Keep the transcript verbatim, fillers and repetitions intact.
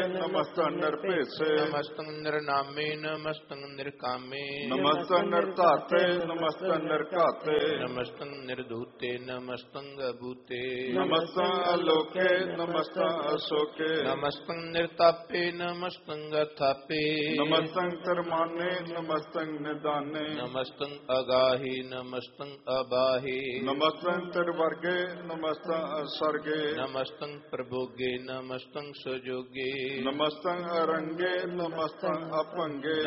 ਨਮਸਤੰ ਨਿਰਭੇਸੇ ਨਮਸਤੰ ਨਿਰਨਾਮੇ ਨਮਸਤੰ ਨਿਰਕਾਮੇ ਨਮਸਤੰ ਨਿਰਧਾਤੇ ਨਮਸਤੰ ਨਿਰਘਾਤੇ ਨਮਸਤੰ ਨਿਰਧੂਤੇ ਨਮਸਤੰ ਅਭੂਤੇ ਨਮਸਤੰ ਅਲੋਕੇ ਨਮਸਤੰ ਅਸ਼ੋਕੇ ਨਮਸਤੰ ਨਿਰਤਾਪੇ ਨਮਸਤੰ ਅਥਾਪੇ ਨਮਸਤੰ ਕਰਮਾਨੇ ਨਮਸਤੰ ਨਿਦਾਨੇ ਨਮਸਤੰ ਅਗਾਹੀ ਨਮਸਤੰ ਅਬਾਹੀ ਨਮਸਤੰ ਤਿਰਵਰਗੇ ਨਮਸਤੰ ਅਸਰਗੇ ਨਮਸਤੰ ਪ੍ਰਭੋਗੇ ਨਮਸਤੰ ਸੁਜੋਗੇ ਨਮਸਤੰ ਅਰੰਗੇ ਨਮਸਤੰ ਅਪੰਗੇ